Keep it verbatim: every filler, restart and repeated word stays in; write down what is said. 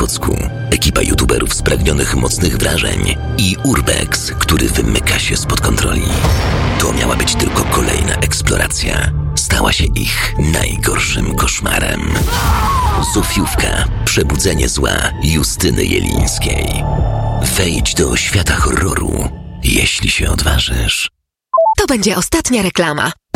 Wysocku, ekipa youtuberów spragnionych mocnych wrażeń i Urbex, który wymyka się spod kontroli. To miała być tylko kolejna eksploracja. Stała się ich najgorszym koszmarem. Zofiówka. Przebudzenie zła Justyny Jelińskiej. Wejdź do świata horroru, jeśli się odważysz. To będzie ostatnia reklama.